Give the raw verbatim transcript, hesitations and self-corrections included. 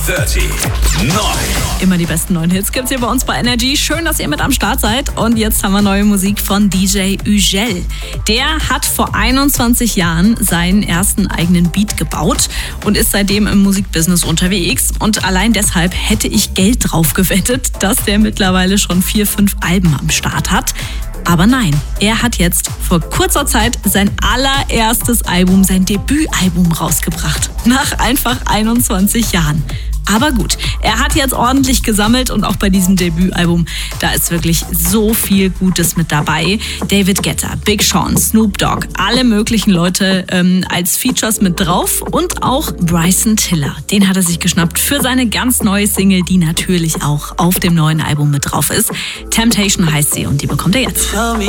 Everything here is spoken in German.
dreißig neun. Immer die besten neuen Hits gibt's hier bei uns bei Energy. Schön, dass ihr mit am Start seid. Und jetzt haben wir neue Musik von D J Ugel. Der hat vor einundzwanzig Jahren seinen ersten eigenen Beat gebaut und ist seitdem im Musikbusiness unterwegs. Und allein deshalb hätte ich Geld drauf gewettet, dass der mittlerweile schon vier, fünf Alben am Start hat. Aber nein, er hat jetzt vor kurzer Zeit sein allererstes Album, sein Debütalbum rausgebracht. Nach einfach einundzwanzig Jahren. Aber gut, er hat jetzt ordentlich gesammelt und auch bei diesem Debütalbum, da ist wirklich so viel Gutes mit dabei. David Guetta, Big Sean, Snoop Dogg, alle möglichen Leute ähm, als Features mit drauf und auch Bryson Tiller. Den hat er sich geschnappt für seine ganz neue Single, die natürlich auch auf dem neuen Album mit drauf ist. Temptation heißt sie und die bekommt er jetzt. Show me